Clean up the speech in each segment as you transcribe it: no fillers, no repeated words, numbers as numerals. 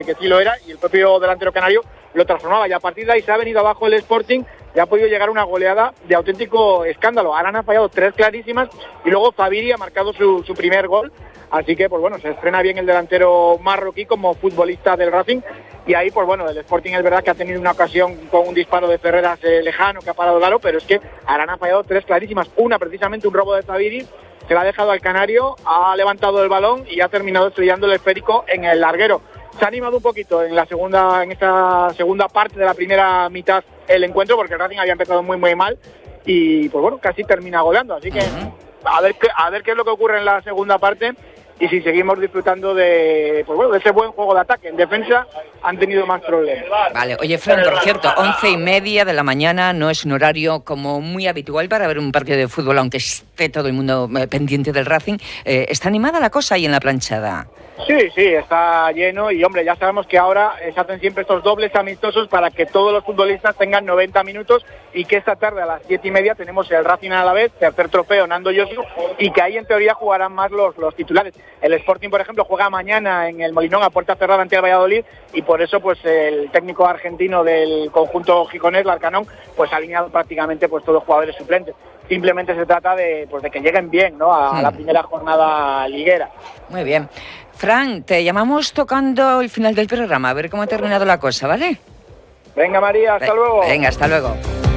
que sí lo era, y el propio delantero canario lo transformaba, y a partir de ahí se ha venido abajo el Sporting y ha podido llegar a una goleada de auténtico escándalo. Arana ha fallado 3 clarísimas y luego Zaviri ha marcado su primer gol, así que pues bueno, se estrena bien el delantero marroquí como futbolista del Racing, y ahí pues bueno, el Sporting es verdad que ha tenido una ocasión con un disparo de Ferreras lejano que ha parado el aro, pero es que Arana ha fallado 3 clarísimas, una precisamente un robo de Zaviri, se la ha dejado al canario, ha levantado el balón y ha terminado estrellando el esférico en el larguero. Se ha animado un poquito en esta segunda parte de la primera mitad el encuentro, porque el Racing había empezado muy mal y pues bueno, casi termina goleando, así que a ver qué es lo que ocurre en la segunda parte y si seguimos disfrutando de ese buen juego de ataque. En defensa han tenido más problemas. Vale, oye, Fran, por cierto, 11:30 de la mañana no es un horario como muy habitual para ver un partido de fútbol, aunque esté todo el mundo pendiente del Racing. ¿Está animada la cosa ahí en la planchada? Sí, está lleno y hombre, ya sabemos que ahora se hacen siempre estos dobles amistosos para que todos los futbolistas tengan 90 minutos y que esta tarde a las 7:30 tenemos el Racing Alavés, tercer trofeo Nando Yosu, y que ahí en teoría jugarán más los titulares. El Sporting, por ejemplo, juega mañana en el Molinón a puerta cerrada ante el Valladolid y por eso pues el técnico argentino del conjunto gijonés, Larcanón, pues ha alineado prácticamente pues todos los jugadores suplentes. Simplemente se trata de que lleguen bien, ¿no?, a la primera jornada liguera. Muy bien. Fran, te llamamos tocando el final del programa, a ver cómo ha terminado la cosa, ¿vale? Venga, María, hasta luego. Venga, hasta luego.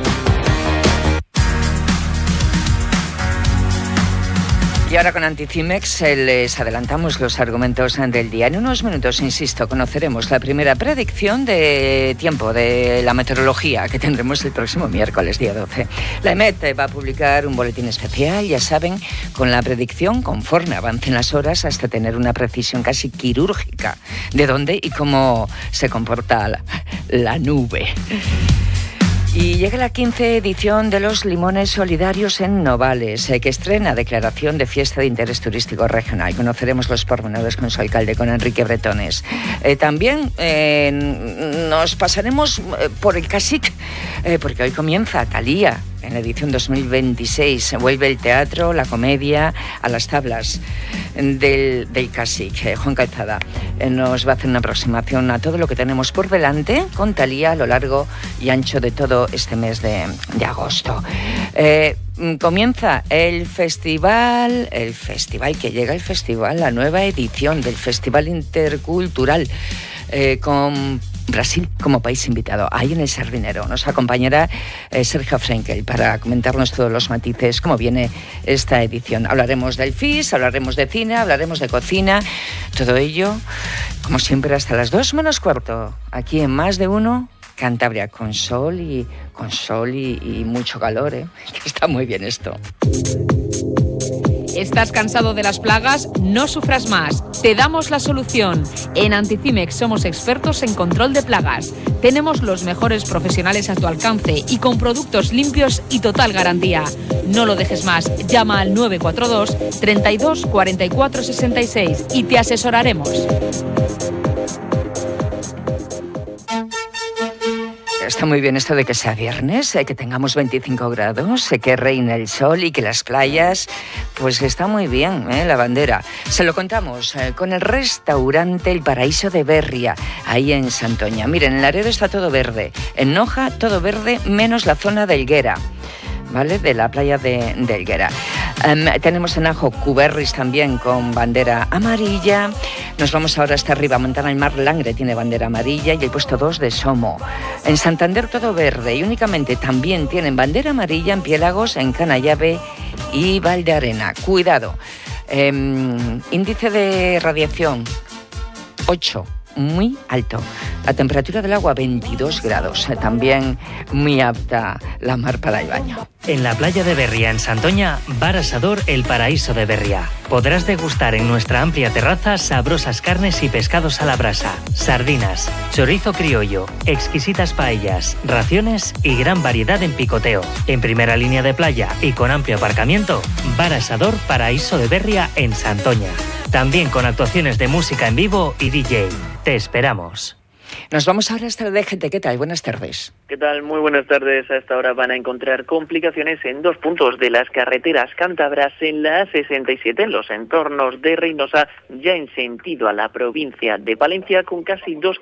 Y ahora con Anticimex les adelantamos los argumentos del día. En unos minutos, insisto, conoceremos la primera predicción de tiempo de la meteorología que tendremos el próximo miércoles, día 12. La EMET va a publicar un boletín especial, ya saben, con la predicción conforme avancen las horas hasta tener una precisión casi quirúrgica de dónde y cómo se comporta la nube. Y llega la 15ª edición de los Limones Solidarios en Novales, que estrena declaración de fiesta de interés turístico regional. Conoceremos los pormenores con su alcalde, con Enrique Bretones. También nos pasaremos por el Casic, porque hoy comienza Thalía. En la edición 2026 vuelve el teatro, la comedia a las tablas del Casic. Juan Calzada nos va a hacer una aproximación a todo lo que tenemos por delante con Thalía a lo largo y ancho de todo este mes de agosto. Comienza el festival, la nueva edición del Festival Intercultural con Brasil como país invitado, ahí en el Sardinero. Nos acompañará Sergio Frenkel para comentarnos todos los matices, cómo viene esta edición. Hablaremos del FIS, hablaremos de cine, hablaremos de cocina, todo ello, como siempre, hasta las 2:15, aquí en Más de Uno, Cantabria, con sol y mucho calor, Está muy bien esto. ¿Estás cansado de las plagas? No sufras más. Te damos la solución. En Anticimex somos expertos en control de plagas. Tenemos los mejores profesionales a tu alcance y con productos limpios y total garantía. No lo dejes más. Llama al 942 32 44 66 y te asesoraremos. Está muy bien esto de que sea viernes, que tengamos 25 grados, que reine el sol y que las playas, pues está muy bien, la bandera. Se lo contamos con el restaurante El Paraíso de Berria, ahí en Santoña. Miren, en Laredo está todo verde, en Noja todo verde, menos la zona de Helguera, ¿vale?, de la playa de Helguera. Tenemos en Ajo Cuberris también con bandera amarilla. Nos vamos ahora hasta arriba, Montana del Mar Langre tiene bandera amarilla y el puesto 2 de Somo. En Santander todo verde y únicamente también tienen bandera amarilla en Piélagos, en Canallave y Valdearena. Cuidado, índice de radiación 8. Muy alto. La temperatura del agua 22 grados. También muy apta la mar para el baño. En la playa de Berria, en Santoña, Bar Asador El Paraíso de Berria. Podrás degustar en nuestra amplia terraza sabrosas carnes y pescados a la brasa, sardinas, chorizo criollo, exquisitas paellas, raciones y gran variedad en picoteo. En primera línea de playa y con amplio aparcamiento, Bar Asador Paraíso de Berria en Santoña. También con actuaciones de música en vivo y DJ. Te esperamos. Nos vamos ahora hasta el DGT. ¿Qué tal? Buenas tardes. ¿Qué tal? Muy buenas tardes. A esta hora van a encontrar complicaciones en 2 puntos de las carreteras cántabras en la A67, en los entornos de Reynosa, ya en sentido a la provincia de Palencia, con casi 2